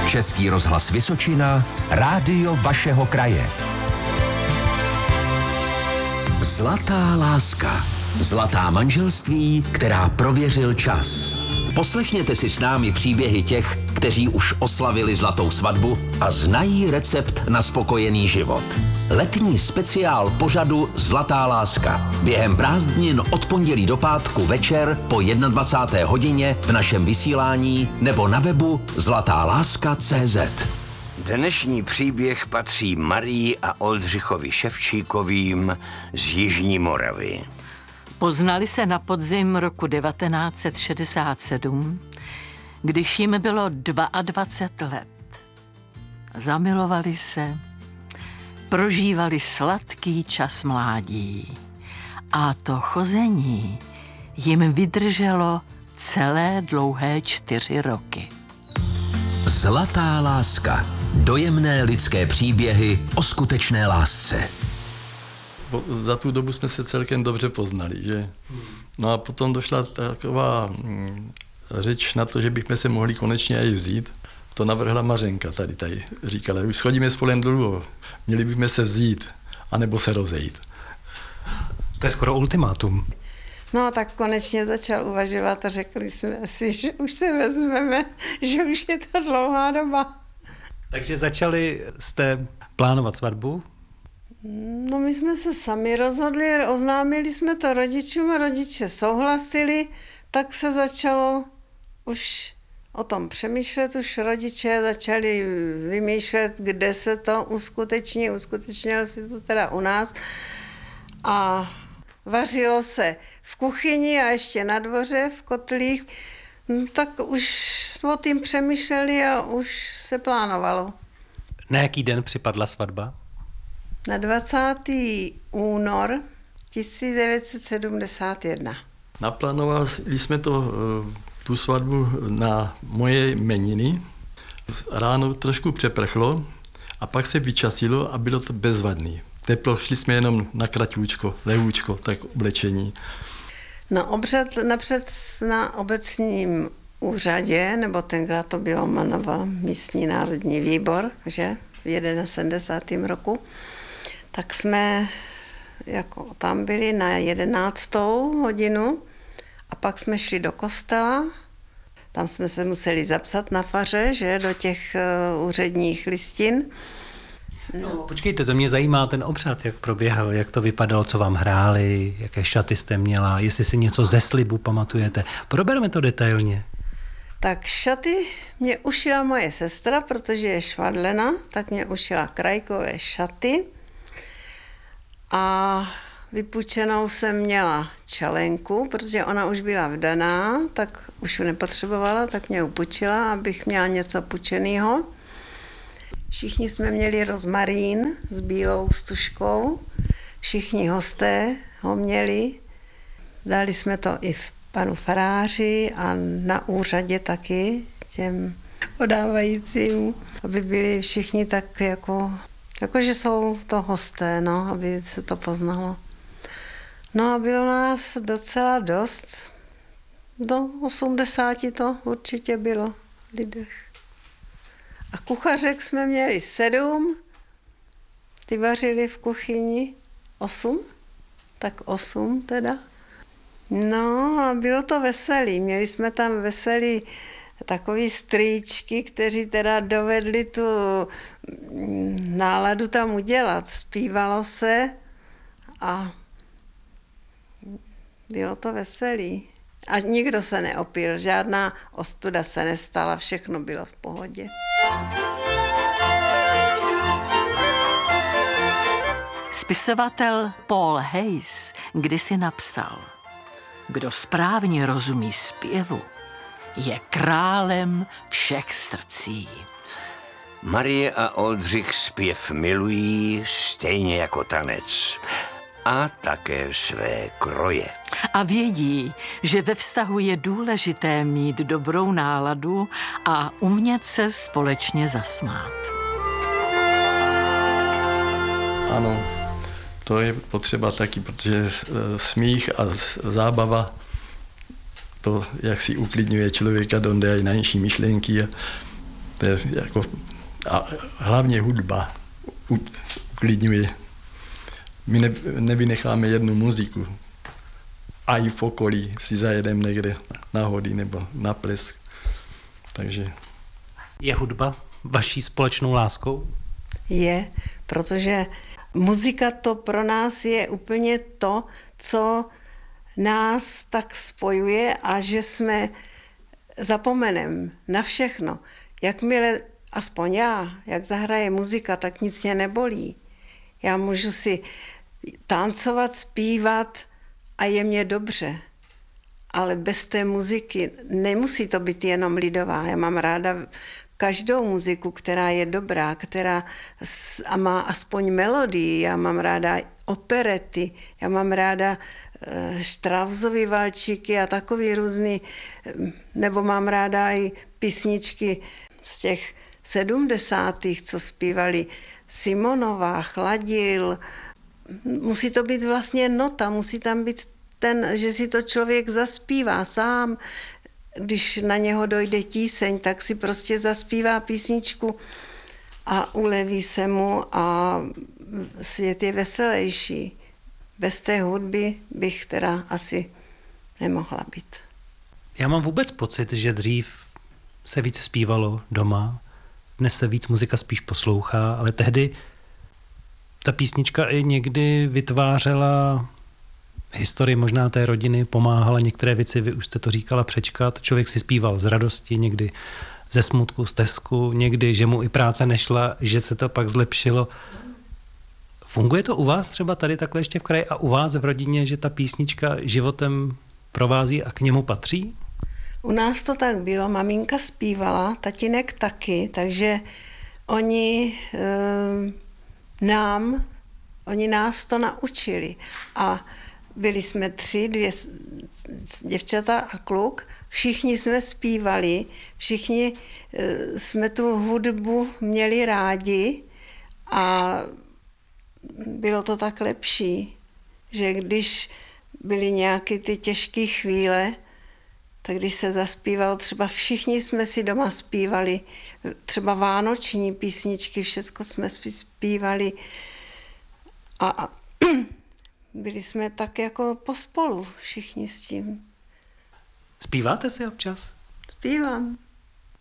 Český rozhlas Vysočina, rádio vašeho kraje. Zlatá láska. Zlatá manželství, která prověřil čas. Poslechněte si s námi příběhy těch, kteří už oslavili zlatou svatbu a znají recept na spokojený život. Letní speciál pořadu Zlatá láska. Během prázdnin od pondělí do pátku večer po 21. hodině v našem vysílání nebo na webu zlatáláska.cz. Dnešní příběh patří Marii a Oldřichovi Ševčíkovým z Jižní Moravy. Poznali se na podzim roku 1967, když jim bylo 22 let. Zamilovali se, prožívali sladký čas mládí a to chození jim vydrželo celé dlouhé 4 roky. Zlatá láska. Dojemné lidské příběhy o skutečné lásce. Za tu dobu jsme se celkem dobře poznali, že? No a potom došla taková řeč na to, že bychom se mohli konečně i vzít. To navrhla Mařenka tady. Říkala, už schodíme spolem dolů, měli bychom se vzít, anebo se rozejít. To je skoro ultimátum. No tak konečně začal uvažovat a řekli jsme si, že už se vezmeme, že už je to dlouhá doba. Takže jste plánovat svatbu? No my jsme se sami rozhodli, oznámili jsme to rodičům a rodiče souhlasili, tak se začalo už o tom přemýšlet, už rodiče začali vymýšlet, kde se to uskuteční, uskutečnilo se to teda u nás a vařilo se v kuchyni a ještě na dvoře v kotlích, no, tak už o tím přemýšleli a už se plánovalo. Na jaký den připadla svatba? Na 20. únor 1971. Naplánovali jsme tu svatbu na moje jmeniny. Ráno trošku přeprchlo a pak se vyčasilo a bylo to bezvadný. Teplo, šli jsme jenom na kratůčko, lehůčko, tak oblečení. No obřad napřed na obecním úřadě, nebo tenkrát to bylo jmenoval místní národní výbor, že v 71. roku, tak jsme jako tam byli na 11. hodinu a pak jsme šli do kostela. Tam jsme se museli zapsat na faře, že do těch úředních listin. No, počkejte, to mě zajímá ten obřad, jak proběhal, jak to vypadalo, co vám hráli, jaké šaty jste měla, jestli si něco ze slibu pamatujete. Probereme to detailně. Tak šaty mě ušila moje sestra, protože je švadlena, tak mě ušila krajkové šaty a vypůjčenou jsem měla čelenku, protože ona už byla vdaná, tak už ji nepotřebovala, tak mě upůjčila, abych měla něco půjčenýho. Všichni jsme měli rozmarín s bílou stužkou, všichni hosté ho měli. Dali jsme to i panu faráři a na úřadě taky těm podávajícím, aby byli všichni tak jako že jsou to hosté, no, aby se to poznalo. No a bylo nás docela dost. Do 80 to určitě bylo lidech. A kuchařek jsme měli 7, ty vařili v kuchyni 8, tak 8 teda. No a bylo to veselý, měli jsme tam veselý takový strýčky, kteří teda dovedli tu náladu tam udělat. Zpívalo se a bylo to veselý. A nikdo se neopil, žádná ostuda se nestala, všechno bylo v pohodě. Spisovatel Paul Hayes kdysi napsal: kdo správně rozumí zpěvu, je králem všech srdcí. Marie a Oldřich zpěv milují stejně jako tanec a také své kroje. A vědí, že ve vztahu je důležité mít dobrou náladu a umět se společně zasmát. Ano, to je potřeba taky, protože smích a zábava, to, jak si uklidňuje člověka, donde i na nižší myšlenky. To je jako, a hlavně hudba uklidňuje. My nevynecháme jednu muziku. A i v okolí si zajedeme někde na hody nebo na ples. Takže... Je hudba vaší společnou láskou? Je, protože muzika to pro nás je úplně to, co nás tak spojuje a že jsme zapomenem na všechno. Jakmile, aspoň já, jak zahraje muzika, tak nic mě nebolí. Já můžu si tancovat, zpívat a je mě dobře. Ale bez té muziky nemusí to být jenom lidová. Já mám ráda každou muziku, která je dobrá, která a má aspoň melodii. Já mám ráda operety, já mám ráda Straussovy valčíky a takový různý, nebo mám ráda i písničky z těch 70. co zpívali Simonová, Chladil. Musí to být vlastně nota, musí tam být že si to člověk zaspívá sám. Když na něho dojde tíseň, tak si prostě zaspívá písničku a uleví se mu a svět je veselější. Bez té hudby bych teda asi nemohla být. Já mám vůbec pocit, že dřív se víc zpívalo doma, dnes se víc muzika spíš poslouchá, ale tehdy ta písnička i někdy vytvářela historii možná té rodiny, pomáhala některé věci, vy už jste to říkala, přečkat. Člověk si zpíval z radosti, někdy ze smutku, z tesku, někdy, že mu i práce nešla, že se to pak zlepšilo. Funguje to u vás třeba tady takhle ještě v kraji a u vás v rodině, že ta písnička životem provází a k němu patří? U nás to tak bylo, maminka zpívala, tatínek taky, takže oni nás to naučili. A byli jsme 3, 2 děvčata a kluk, všichni jsme zpívali, všichni jsme tu hudbu měli rádi a bylo to tak lepší, že když byly nějaké ty těžké chvíle, tak když se zaspívalo, třeba všichni jsme si doma zpívali, třeba vánoční písničky, všecko jsme si zpívali a byli jsme tak jako pospolu všichni s tím. Zpíváte si občas? Zpívám.